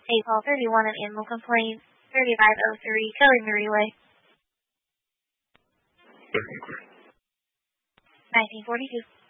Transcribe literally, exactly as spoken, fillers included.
A Paul thirty-one, an animal complaint, thirty-five oh three, Kelly Marie Way. nineteen forty-two.